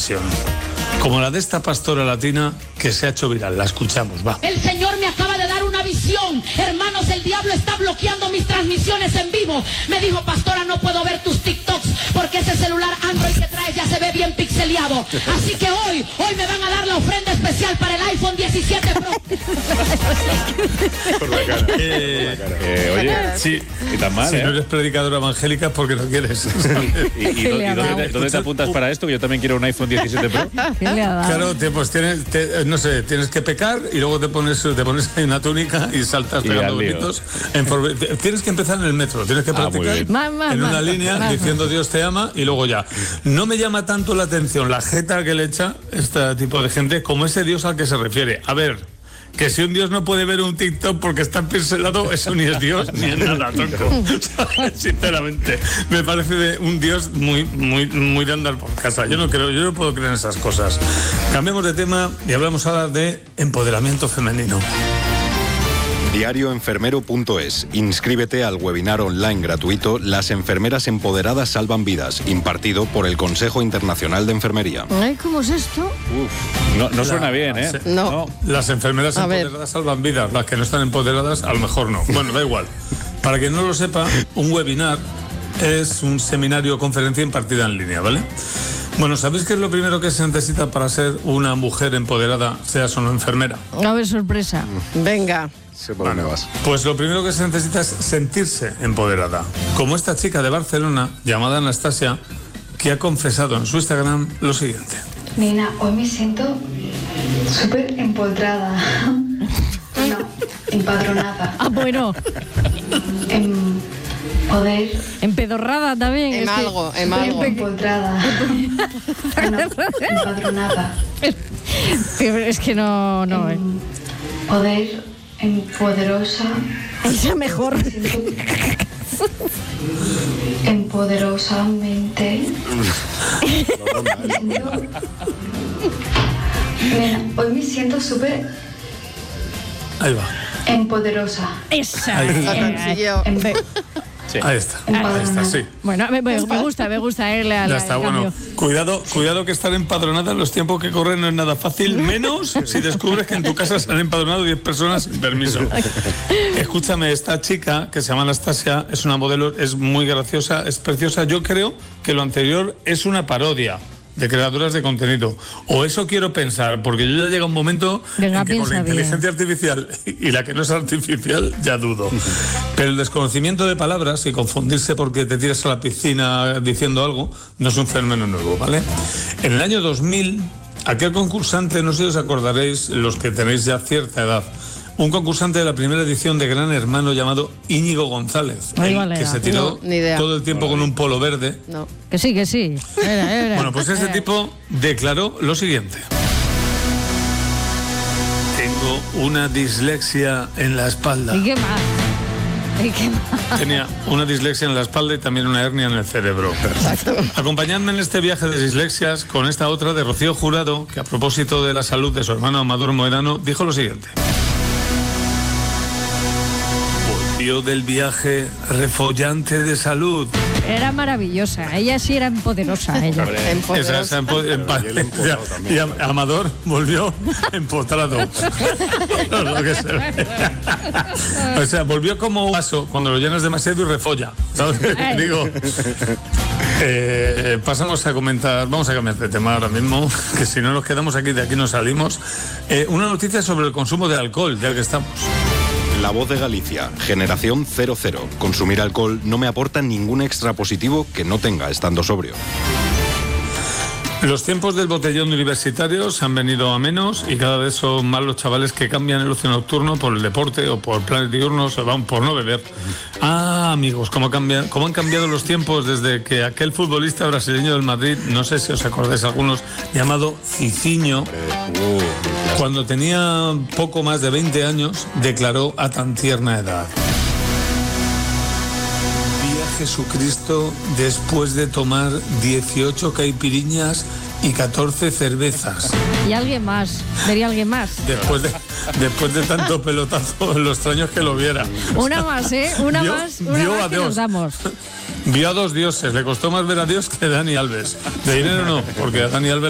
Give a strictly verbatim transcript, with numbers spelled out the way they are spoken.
visión. Como la de esta pastora latina que se ha hecho viral. La escuchamos, va. El Señor me acaba de dar una visión. Hermanos, el diablo está bloqueando mis transmisiones en vivo. Me dijo, pastora, no puedo ver tus TikToks porque ese celular Android que traes ya se ve bien pixeleado. Así que hoy, hoy me van a dar la ofrenda especial para el iPhone diecisiete Pro. Por la cara. Eh, Por la cara. Eh, oye, sí, y tan mal, si ¿eh? no eres predicadora evangélica porque no quieres. ¿Y, y, dó- y dónde, dónde te apuntas para esto? Que yo también quiero un iPhone diecisiete Pro. Claro, te, pues tienes, te, no sé, tienes que pecar y luego te pones, te pones ahí una túnica y saltas Y pegando al lío. gritos. En for- tienes que empezar en el metro, tienes que Ah, muy practicar bien. Más, más, en una más, línea más, diciendo Dios te ama y luego ya. No me llama tanto la atención la jeta que le echa este tipo de gente como ese Dios al que se refiere. A ver, que si un Dios no puede ver un TikTok porque está pincelado, eso ni es Dios ni es nada, tronco. Sinceramente, me parece de un Dios muy, muy, muy de andar por casa. Yo no creo, yo no puedo creer en esas cosas. Cambiemos de tema y hablamos ahora de empoderamiento femenino. diario enfermero punto es. Inscríbete al webinar online gratuito Las enfermeras empoderadas salvan vidas, impartido por el Consejo Internacional de Enfermería. Ay, ¿cómo es esto? Uf, no, no suena bien, ¿eh? No. Las enfermeras A ver. empoderadas salvan vidas, las que no están empoderadas a lo mejor no. Bueno, da igual. Para quien no lo sepa, un webinar es un seminario o conferencia impartida en línea, ¿vale? Bueno, ¿sabéis qué es lo primero que se necesita para ser una mujer empoderada, seas o no enfermera? A ver, sorpresa. Venga. Sé por dónde vas. Pues lo primero que se necesita es sentirse empoderada. Como esta chica de Barcelona, llamada Anastasia, que ha confesado en su Instagram lo siguiente. Nena, hoy me siento súper empoderada. No, empadronada. Ah, bueno. En poder. Empedorrada también. En es que- algo, en algo. Empoderada. No, empadronada. Pero es que no, no. eh. Poder. Empoderosa. Esa mejor. Empoderosamente. Me siento- Nena, hoy me siento súper Ahí va. empoderosa. Esa. Ahí está. La consiguió. Em- Sí. Ahí está. Ahí está, sí. Bueno, me, me- me gusta, me gusta. Eh, la, Ya la- está, el bueno, cambio. cuidado, cuidado que estar empadronada en los tiempos que corren no es nada fácil, menos si descubres que en tu casa se han empadronado diez personas sin permiso. Escúchame, esta chica que se llama Anastasia es una modelo, es muy graciosa, es preciosa. Yo creo que lo anterior es una parodia de creadoras de contenido. O eso quiero pensar, porque yo ya llega un momento Venga, en que con piensa la bien. inteligencia artificial y la que no es artificial ya dudo. Pero el desconocimiento de palabras y confundirse porque te tiras a la piscina diciendo algo no es un fenómeno nuevo, ¿vale? En el año dos mil, aquel concursante, no sé si os acordaréis, los que tenéis ya cierta edad, un concursante de la primera edición de Gran Hermano llamado Íñigo González, Ay, el vale, que se tiró no, ni idea. todo el tiempo con un polo verde. No. Que sí, que sí. Era, era. Bueno, pues este Era. tipo declaró lo siguiente. Tengo una dislexia en la espalda. ¿Y qué más? ¿Y qué más? Tenía una dislexia en la espalda y también una hernia en el cerebro. Exacto. Acompañadme en este viaje de dislexias con esta otra de Rocío Jurado, que a propósito de la salud de su hermano Amador Moedano, dijo lo siguiente. Volvió del viaje refollante de salud. Era maravillosa. Ella sí era poderosa. Ella. Hombre, Empoderosa. Esa- esa empo- empa- Y el empotrado también. y Am- Amador volvió empotrado. No, lo que se ve. O sea, volvió como un vaso cuando lo llenas demasiado y refolla. ¿Sabes? Ay. Digo. eh, pasamos a comentar, vamos a cambiar de tema ahora mismo, que si no nos quedamos aquí, de aquí no salimos. Eh, una noticia sobre el consumo de alcohol, del que estamos. La Voz de Galicia, generación cero cero. Consumir alcohol no me aporta ningún extra positivo que no tenga estando sobrio. Los tiempos del botellón universitario se han venido a menos y cada vez son más los chavales que cambian el ocio nocturno por el deporte o por planes diurnos o van por no beber. Ah, amigos, cómo, cambian, cómo han cambiado los tiempos desde que aquel futbolista brasileño del Madrid, no sé si os acordáis algunos, llamado Cicinho, cuando tenía poco más de veinte años, declaró a tan tierna edad: vi a Jesucristo después de tomar dieciocho caipiriñas y catorce cervezas. Y alguien más. Vería alguien más. Después de, después de tanto pelotazo, lo extraño es que lo viera. Una más, ¿eh? Una Vio- más. Una vio más a que Dios. nos damos. Vio a dos dioses, le costó más ver a Dios que a Dani Alves. De dinero no, porque a Dani Alves